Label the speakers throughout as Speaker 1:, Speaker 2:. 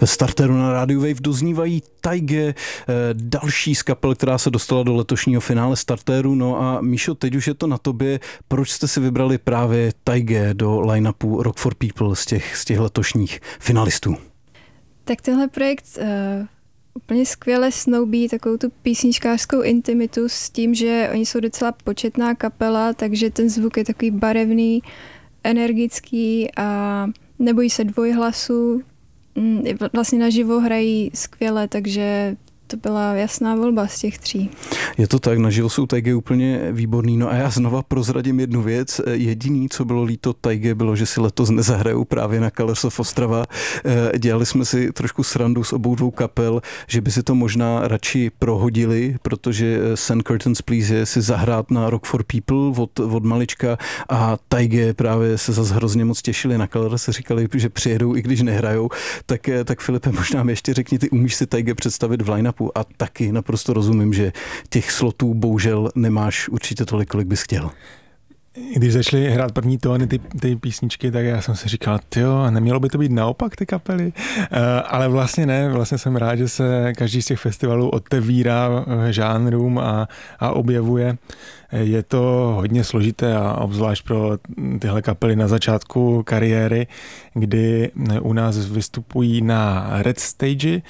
Speaker 1: Ve starteru na rádiu Wave doznívají Taige, další z kapel, která se dostala do letošního finále starteru. No a Míšo, teď už je to na tobě. Proč jste si vybrali právě Taige do line-upu Rock for People z těch letošních finalistů?
Speaker 2: Tak tenhle projekt úplně skvěle snoubí takovou tu písničkářskou intimitu s tím, že oni jsou docela početná kapela, takže ten zvuk je takový barevný, energický a nebojí se dvojhlasu. Vlastně naživo hrají skvěle, takže to byla jasná volba z těch tří.
Speaker 1: Je to tak, naživo jsou Taige úplně výborný. No a já znova prozradím jednu věc. Jediný, co bylo líto Taige, bylo, že si letos nezahrajou právě na Colors of Ostrava. Dělali jsme si trošku srandu s obou dvou kapel, že by si to možná radši prohodili, protože St. Curtains Please je si zahrát na Rock for People od malička a Taige právě se zase hrozně moc těšili na Colors, říkali, že přijedou, i když nehrajou. Tak Filipe, možná mi ještě řekni, ty umíš si Taige představit v line-upu? A taky naprosto rozumím, že těch slotů bohužel nemáš určitě tolik, kolik bys chtěl.
Speaker 3: Když začali hrát první tóny ty písničky, tak já jsem si říkal, tyjo, nemělo by to být naopak ty kapely? Ale vlastně ne, vlastně jsem rád, že se každý z těch festivalů otevírá žánrům a objevuje. Je to hodně složité a obzvlášť pro tyhle kapely na začátku kariéry, kdy u nás vystupují na Red Stage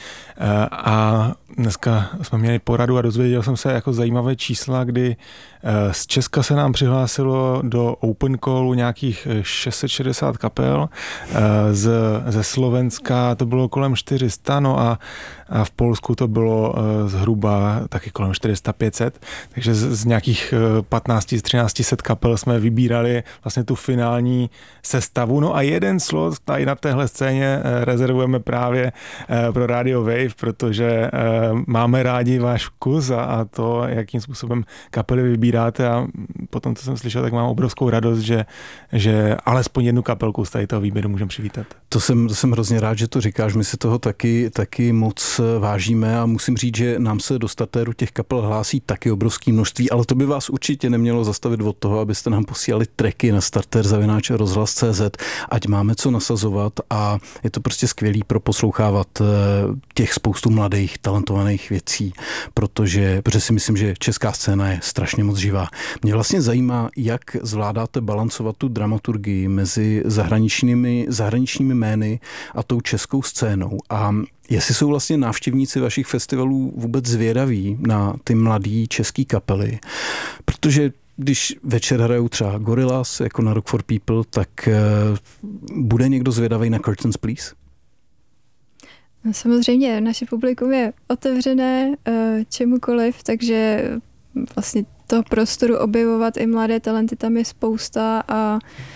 Speaker 3: a dneska jsme měli poradu a dozvěděl jsem se jako zajímavé čísla, kdy z Česka se nám přihlásilo do Open Callu nějakých 660 kapel, ze Slovenska to bylo kolem 400, no a v Polsku to bylo zhruba taky kolem 400-500, takže z nějakých 15-13 kapel jsme vybírali vlastně tu finální sestavu. No a jeden slot tady na téhle scéně rezervujeme právě pro Radio Wave, protože máme rádi váš vkus a to, jakým způsobem kapely vybíráte a potom, co jsem slyšel, tak mám obrovskou radost, že alespoň jednu kapelku z tady toho výběru můžeme přivítat.
Speaker 1: To jsem hrozně rád, že to říkáš, my si toho taky moc vážíme a musím říct, že nám se do startéru těch kapel hlásí taky obrovské množství, ale to by vás určitě nemělo zastavit od toho, abyste nám posílali tracky na starter@rozhlas.cz, ať máme co nasazovat a je to prostě skvělý proposlouchávat těch spoustu mladých, talentovaných věcí, protože si myslím, že česká scéna je strašně moc živá. Mě vlastně zajímá, jak zvládáte balancovat tu dramaturgii mezi zahraničními jmény a tou českou scénou a jestli jsou vlastně návštěvníci vašich festivalů vůbec zvědaví na ty mladý český kapely, protože když večer hrajou třeba Gorillaz jako na Rock for People, tak bude někdo zvědavý na Curtains Please?
Speaker 2: No, samozřejmě, naše publikum je otevřené čemukoliv, takže vlastně toho prostoru objevovat i mladé talenty tam je spousta a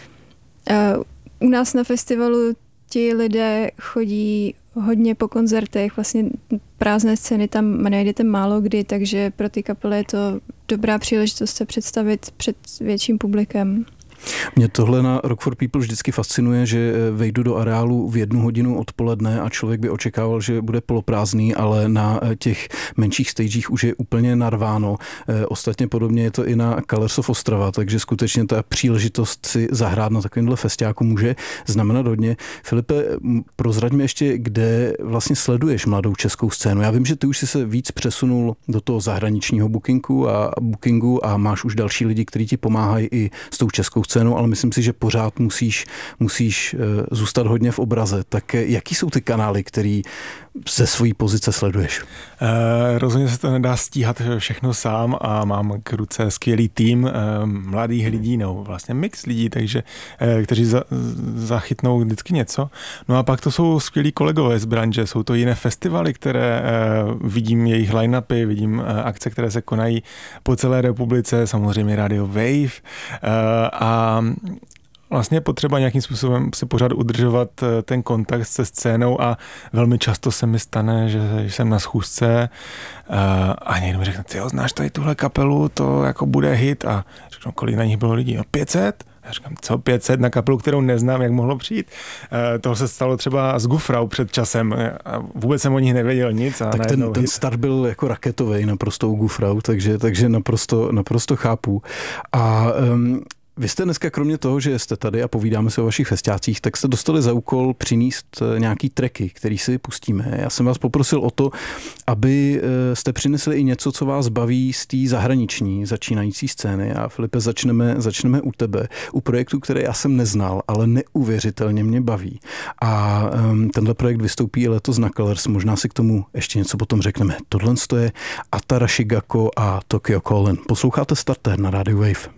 Speaker 2: u nás na festivalu ti lidé chodí hodně po koncertech, vlastně prázdné scény tam najdete málo kdy, takže pro ty kapely je to dobrá příležitost se představit před větším publikem.
Speaker 1: Mě tohle na Rock for People vždycky fascinuje, že vejdu do areálu v 1 hodinu odpoledne a člověk by očekával, že bude poloprázdný, ale na těch menších stagech už je úplně narváno. Ostatně podobně je to i na Colors of Ostrava, takže skutečně ta příležitost si zahrát na takovémhle festiáku může znamenat hodně. Filipe, prozraď mi ještě, kde vlastně sleduješ mladou českou scénu. Já vím, že ty už si se víc přesunul do toho zahraničního bookingu a máš už další lidi, kteří ti pomáhají i s tou českou scénu, ale myslím si, že pořád musíš zůstat hodně v obraze. Tak jaký jsou ty kanály, který ze svojí pozice sleduješ?
Speaker 3: Rozhodně se to nedá stíhat všechno sám a mám k ruce skvělý tým mladých lidí, nebo vlastně mix lidí, takže kteří zachytnou vždycky něco. No a pak to jsou skvělí kolegové z branže, jsou to jiné festivaly, které vidím jejich line-upy, vidím akce, které se konají po celé republice, samozřejmě Radio Wave a vlastně je potřeba nějakým způsobem si pořád udržovat ten kontakt se scénou a velmi často se mi stane, že jsem na schůzce a někdo mi řekne, tyjo, znáš tady tuhle kapelu, to jako bude hit a řeknu, kolik na nich bylo lidí? No 500? Já říkám, co 500 na kapelu, kterou neznám, jak mohlo přijít? Toho se stalo třeba s Gufrau před časem. Vůbec jsem o nich nevěděl nic. A
Speaker 1: tak ten start byl jako raketový naprosto u Gufrau, takže naprosto chápu. A Vy jste dneska kromě toho, že jste tady a povídáme se o vašich festiácích, tak jste dostali za úkol přinést nějaký tracky, který si pustíme. Já jsem vás poprosil o to, aby jste přinesli i něco, co vás baví z té zahraniční začínající scény. A Filipe, začneme u tebe, u projektu, který já jsem neznal, ale neuvěřitelně mě baví. A tenhle projekt vystoupí letos na Colors, možná si k tomu ještě něco potom řekneme. Tohle je Atara Shigako a Tokyo Calling. Posloucháte Starter na Radio Wave.